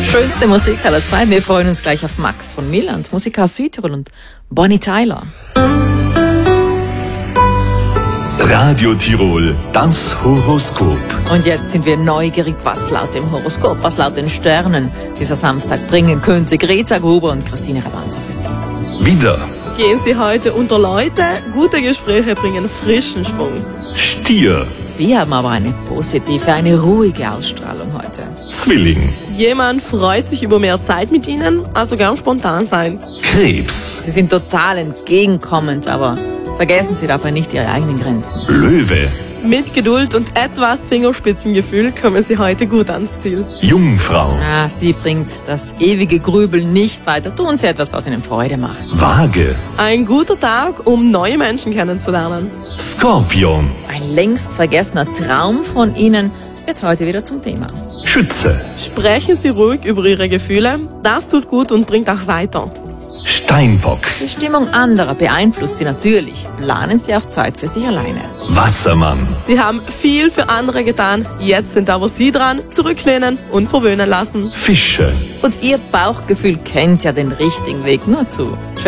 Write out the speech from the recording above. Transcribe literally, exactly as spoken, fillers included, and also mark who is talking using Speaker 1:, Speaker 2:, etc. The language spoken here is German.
Speaker 1: Schönste Musik aller Zeiten. Wir freuen uns gleich auf Max von Milland, Musiker aus Südtirol und Bonnie Tyler.
Speaker 2: Radio Tirol, das Horoskop.
Speaker 1: Und jetzt sind wir neugierig, was laut dem Horoskop, was laut den Sternen dieser Samstag bringen könnte. Greta Gruber und Christine Rabanza für Sie.
Speaker 2: Widder,
Speaker 3: Gehen Sie heute unter Leute, gute Gespräche bringen frischen Schwung.
Speaker 2: Stier,
Speaker 1: Sie haben aber eine positive, eine ruhige Ausstrahlung heute.
Speaker 2: Zwilling,
Speaker 3: Jemand freut sich über mehr Zeit mit Ihnen, also gern spontan sein.
Speaker 2: Krebs,
Speaker 1: Sie sind total entgegenkommend, aber vergessen Sie dabei nicht Ihre eigenen Grenzen.
Speaker 2: Löwe,
Speaker 3: Mit Geduld und etwas Fingerspitzengefühl kommen Sie heute gut ans Ziel.
Speaker 2: Jungfrau,
Speaker 1: Ah, Sie bringt das ewige Grübeln nicht weiter. Tun Sie etwas, was Ihnen Freude macht.
Speaker 2: Waage,
Speaker 3: Ein guter Tag, um neue Menschen kennenzulernen.
Speaker 2: Skorpion,
Speaker 1: Ein längst vergessener Traum von Ihnen wird heute wieder zum Thema.
Speaker 2: Schütze,
Speaker 3: Sprechen Sie ruhig über Ihre Gefühle, das tut gut und bringt auch weiter.
Speaker 2: Steinbock,
Speaker 1: Die Stimmung anderer beeinflusst Sie natürlich. Planen Sie auch Zeit für sich alleine.
Speaker 2: Wassermann,
Speaker 3: Sie haben viel für andere getan, jetzt sind aber Sie dran, zurücklehnen und verwöhnen lassen.
Speaker 2: Fische.
Speaker 1: Und Ihr Bauchgefühl kennt ja den richtigen Weg nur zu.